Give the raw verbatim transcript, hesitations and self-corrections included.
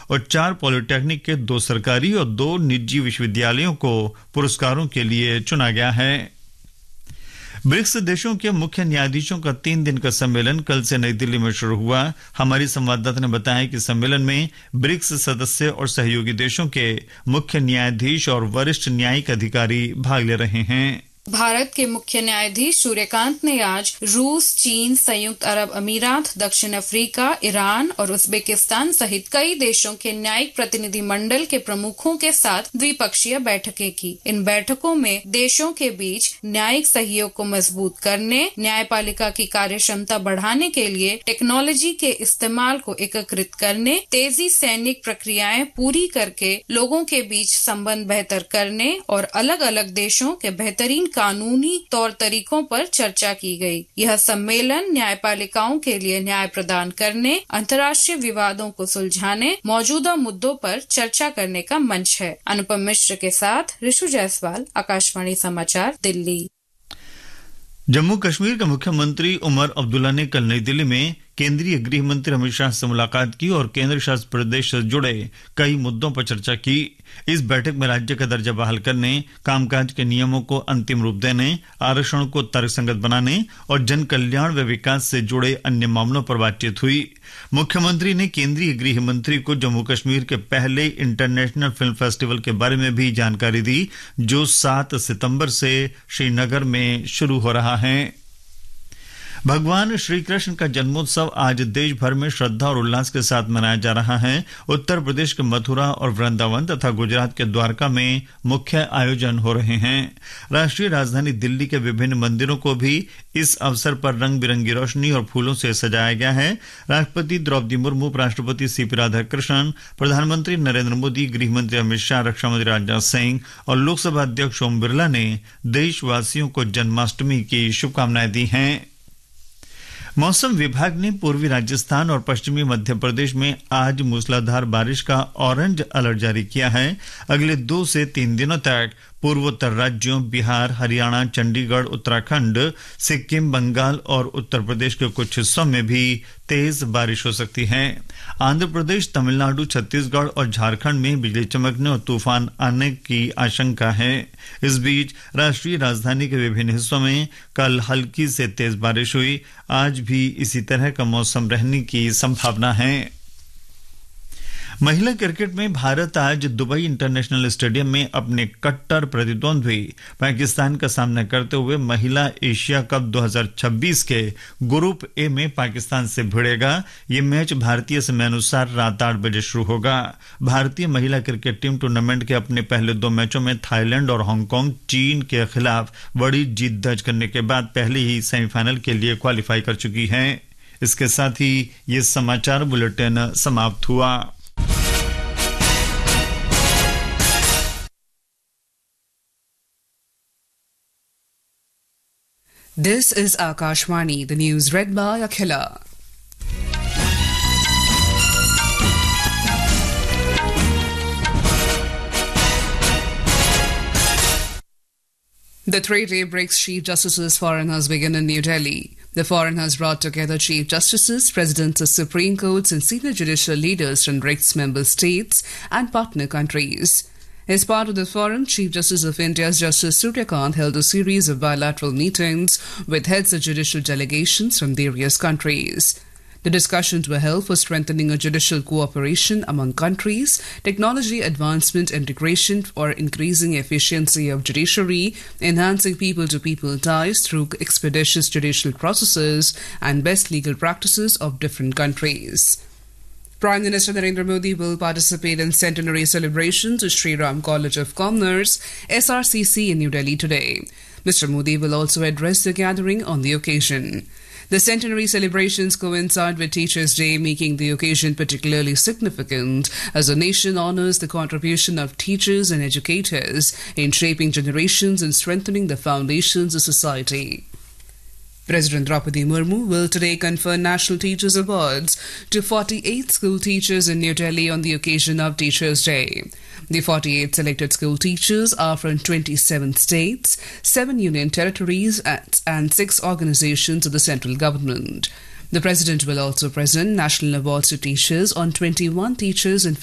और चार पॉलिटेक्निक के दो सरकारी और दो निजी विश्वविद्यालयों को पुरस्कारों के लिए चुना गया है। ब्रिक्स देशों के मुख्य न्यायाधीशों का तीन दिन का सम्मेलन कल से नई दिल्ली में शुरू हुआ। हमारी संवाददाता ने बताया कि सम्मेलन में ब्रिक्स सदस्य और सहयोगी देशों के मुख्य न्यायाधीश और वरिष्ठ न्यायिक अधिकारी भाग ले रहे हैं। भारत के मुख्य न्यायाधीश सूर्यकांत ने आज रूस, चीन, संयुक्त अरब अमीरात, दक्षिण अफ्रीका, ईरान और उज्बेकिस्तान सहित कई देशों के न्यायिक प्रतिनिधि मंडल के प्रमुखों के साथ द्विपक्षीय बैठकें की। इन बैठकों में देशों के बीच न्यायिक सहयोग को मजबूत करने, न्यायपालिका की कार्य क्षमता बढ़ाने के लिए टेक्नोलॉजी के इस्तेमाल को एकीकृत करने, तेजी सैनिक प्रक्रियाएं पूरी करके लोगों के बीच संबंध बेहतर करने और अलग अलग देशों के बेहतरीन कानूनी तौर तरीकों पर चर्चा की गई। यह सम्मेलन न्यायपालिकाओं के लिए न्याय प्रदान करने, अंतर्राष्ट्रीय विवादों को सुलझाने, मौजूदा मुद्दों पर चर्चा करने का मंच है। अनुपम मिश्र के साथ ऋषु जायसवाल, आकाशवाणी समाचार, दिल्ली। जम्मू कश्मीर के मुख्यमंत्री उमर अब्दुल्ला ने कल नई दिल्ली में केंद्रीय गृह मंत्री अमित शाह से मुलाकात की और केंद्र शासित प्रदेश से जुड़े कई मुद्दों पर चर्चा की। इस बैठक में राज्य का दर्जा बहाल करने, कामकाज के नियमों को अंतिम रूप देने, आरक्षण को तर्कसंगत बनाने और जन कल्याण व विकास से जुड़े अन्य मामलों पर बातचीत हुई। मुख्यमंत्री ने केंद्रीय गृह मंत्री को जम्मू कश्मीर के पहले इंटरनेशनल फिल्म फेस्टिवल के बारे में भी जानकारी दी, जो सात सितंबर से श्रीनगर में शुरू हो रहा है। भगवान श्री कृष्ण का जन्मोत्सव आज देश भर में श्रद्धा और उल्लास के साथ मनाया जा रहा है। उत्तर प्रदेश के मथुरा और वृंदावन तथा गुजरात के द्वारका में मुख्य आयोजन हो रहे हैं। राष्ट्रीय राजधानी दिल्ली के विभिन्न मंदिरों को भी इस अवसर पर रंग बिरंगी रोशनी और फूलों से सजाया गया है। राष्ट्रपति द्रौपदी मुर्मू, उपराष्ट्रपति सीपी राधाकृष्णन, प्रधानमंत्री नरेंद्र मोदी, गृह मंत्री अमित शाह, रक्षा मंत्री राजनाथ सिंह और लोकसभा अध्यक्ष ओम बिरला ने देशवासियों को जन्माष्टमी की शुभकामनाएं दी हैं। मौसम विभाग ने पूर्वी राजस्थान और पश्चिमी मध्य प्रदेश में आज मूसलाधार बारिश का ऑरेंज अलर्ट जारी किया है। अगले दो से तीन दिनों तक पूर्वोत्तर राज्यों बिहार, हरियाणा, चंडीगढ़, उत्तराखंड, सिक्किम, बंगाल और उत्तर प्रदेश के कुछ हिस्सों में भी तेज बारिश हो सकती है। आंध्र प्रदेश, तमिलनाडु, छत्तीसगढ़ और झारखंड में बिजली चमकने और तूफान आने की आशंका है। इस बीच राष्ट्रीय राजधानी के विभिन्न हिस्सों में कल हल्की से तेज बारिश हुई। आज भी इसी तरह का मौसम रहने की संभावना है। महिला क्रिकेट में भारत आज दुबई इंटरनेशनल स्टेडियम में अपने कट्टर प्रतिद्वंद्वी पाकिस्तान का सामना करते हुए महिला एशिया कप दो हज़ार छब्बीस के ग्रुप ए में पाकिस्तान से भिड़ेगा। ये मैच भारतीय समय अनुसार रात आठ बजे शुरू होगा। भारतीय महिला क्रिकेट टीम टूर्नामेंट के अपने पहले दो मैचों में थाईलैंड और हांगकांग, चीन के खिलाफ बड़ी जीत दर्ज करने के बाद पहले ही सेमीफाइनल के लिए क्वालिफाई कर चुकी है। इसके साथ ही ये समाचार बुलेटिन समाप्त हुआ। This is Akashvani, the news read by Akhila. The three-day BRICS Chief Justices Forum has begun in New Delhi. The forum has brought together Chief Justices, Presidents of Supreme Courts and senior judicial leaders from BRICS member states and partner countries. As part of the forum, Chief Justice of India's Justice Suryakant held a series of bilateral meetings with heads of judicial delegations from various countries. The discussions were held for strengthening of judicial cooperation among countries, technology advancement, integration, or increasing efficiency of judiciary, enhancing people-to-people ties through expeditious judicial processes, and best legal practices of different countries. Prime Minister Narendra Modi will participate in centenary celebrations at Sri Ram College of Commerce, S R C C in New Delhi today. Mister Modi will also address the gathering on the occasion. The centenary celebrations coincide with Teachers' Day, making the occasion particularly significant as the nation honors the contribution of teachers and educators in shaping generations and strengthening the foundations of society. President Draupadi Murmu will today confer National Teachers Awards to forty-eight school teachers in New Delhi on the occasion of Teachers' Day. The forty-eight selected school teachers are from twenty-seven states, seven union territories, and six organizations of the central government. The President will also present national awards to teachers on twenty-one teachers and